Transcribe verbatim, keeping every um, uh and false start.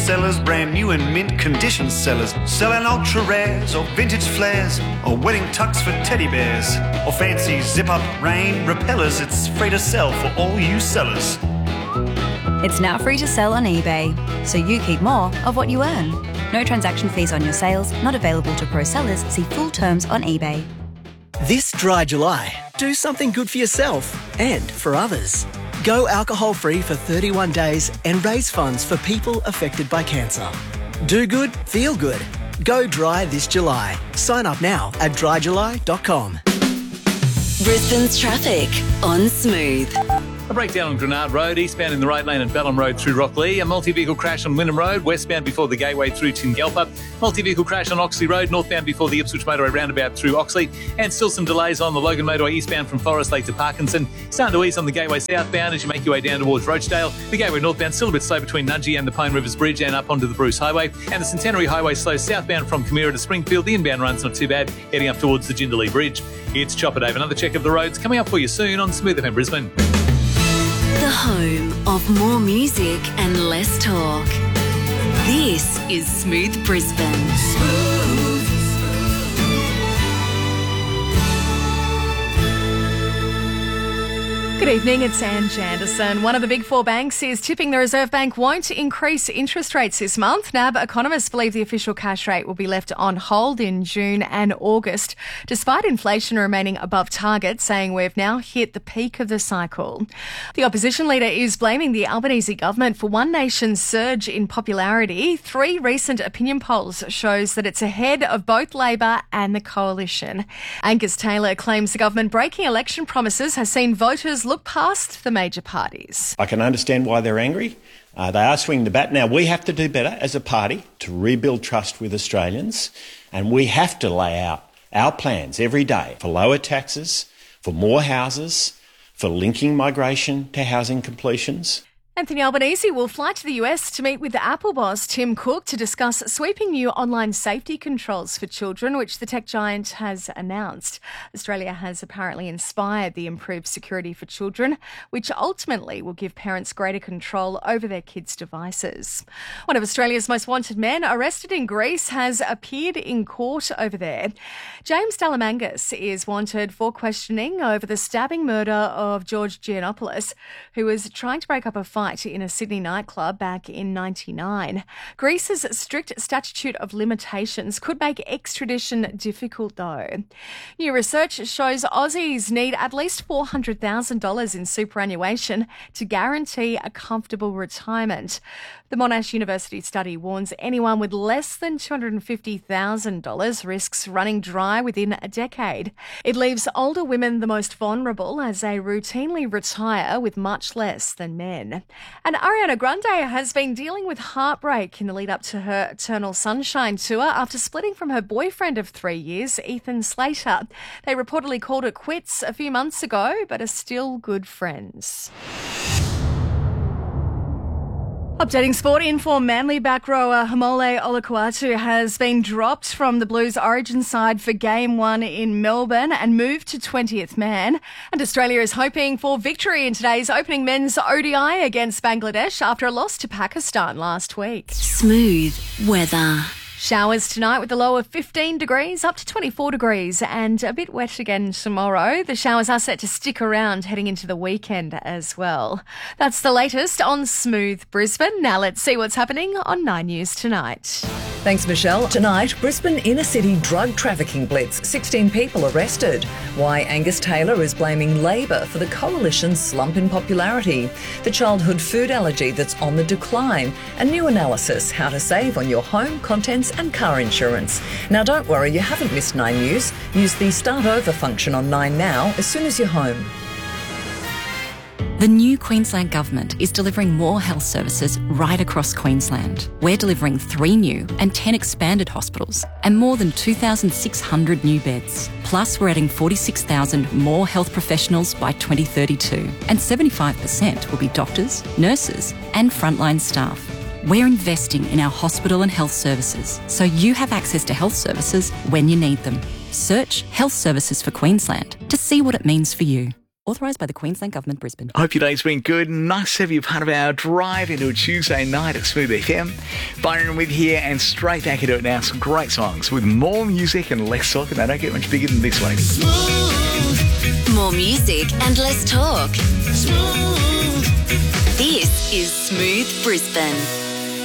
Sellers, brand new and mint condition sellers, selling ultra rares or vintage flares or wedding tux for teddy bears or fancy zip-up rain repellers. It's free to sell for all you sellers. It's now free to sell on eBay, so you keep more of what you earn. No transaction fees on your sales, not available to pro sellers. See full terms on eBay. This dry July, do something good for yourself and for others. Go alcohol-free for thirty-one days and raise funds for people affected by cancer. Do good, feel good. Go dry this July. Sign up now at dry july dot com. Brisbane's traffic on Smooth. A breakdown on Grenard Road, eastbound in the right lane and Bellum Road through Rocklea. A multi-vehicle crash on Wynnum Road, westbound before the Gateway through Tingalpa. Multi-vehicle crash on Oxley Road, northbound before the Ipswich Motorway roundabout through Oxley. And still some delays on the Logan Motorway eastbound from Forest Lake to Parkinson. Starting to ease on the Gateway southbound as you make your way down towards Rochdale. The Gateway northbound still a bit slow between Nudgee and the Pine Rivers Bridge and up onto the Bruce Highway. And the Centenary Highway slow southbound from Camira to Springfield. The inbound run's not too bad, heading up towards the Jindalee Bridge. It's Chopper Dave. Another check of the roads coming up for you soon on Smooth F M Brisbane. The home of more music and less talk. This is Smooth Brisbane. Smooth. Good evening, it's Anne Janderson. One of the big four banks is tipping the Reserve Bank won't increase interest rates this month. N A B economists believe the official cash rate will be left on hold in June and August, despite inflation remaining above target, saying we've now hit the peak of the cycle. The opposition leader is blaming the Albanese government for One Nation's surge in popularity. Three recent opinion polls shows that it's ahead of both Labor and the Coalition. Angus Taylor claims the government breaking election promises has seen voters look past the major parties. I can understand why they're angry. Uh, they are swinging the bat. Now, we have to do better as a party to rebuild trust with Australians, and we have to lay out our plans every day for lower taxes, for more houses, for linking migration to housing completions. Anthony Albanese will fly to the U S to meet with the Apple boss Tim Cook to discuss sweeping new online safety controls for children, which the tech giant has announced. Australia has apparently inspired the improved security for children, which ultimately will give parents greater control over their kids' devices. One of Australia's most wanted men arrested in Greece has appeared in court over there. James Dalamangas is wanted for questioning over the stabbing murder of George Giannopoulos, who was trying to break up a fight in a Sydney nightclub back in ninety-nine. Greece's strict statute of limitations could make extradition difficult, though. New research shows Aussies need at least four hundred thousand dollars in superannuation to guarantee a comfortable retirement. The Monash University study warns anyone with less than two hundred fifty thousand dollars risks running dry within a decade. It leaves older women the most vulnerable as they routinely retire with much less than men. And Ariana Grande has been dealing with heartbreak in the lead up to her Eternal Sunshine tour after splitting from her boyfriend of three years, Ethan Slater. They reportedly called it quits a few months ago, but are still good friends. Updating sport info, Manly back rower Hamole Olukwatu has been dropped from the Blues origin side for game one in Melbourne and moved to twentieth man. And Australia is hoping for victory in today's opening men's O D I against Bangladesh after a loss to Pakistan last week. Smooth weather. Showers tonight with a low of fifteen degrees up to twenty-four degrees and a bit wet again tomorrow. The showers are set to stick around heading into the weekend as well. That's the latest on Smooth Brisbane. Now let's see what's happening on Nine News tonight. Thanks, Michelle. Tonight, Brisbane inner city drug trafficking blitz. sixteen people arrested. Why Angus Taylor is blaming Labor for the Coalition's slump in popularity. The childhood food allergy that's on the decline. A new analysis, how to save on your home, contents and car insurance. Now don't worry, you haven't missed Nine News. Use the Start Over function on Nine now as soon as you're home. The new Queensland Government is delivering more health services right across Queensland. We're delivering three new and ten expanded hospitals and more than two thousand six hundred new beds. Plus, we're adding forty-six thousand more health professionals by twenty thirty-two, and seventy-five percent will be doctors, nurses and frontline staff. We're investing in our hospital and health services so you have access to health services when you need them. Search Health Services for Queensland to see what it means for you. Authorised by the Queensland Government, Brisbane. Hope your day's been good. Nice to have you part of our drive into a Tuesday night at Smooth F M. Byron with you and straight back into it now. Some great songs with more music and less talk, and they don't get much bigger than this one. Smooth. More music and less talk. Smooth. This is Smooth Brisbane.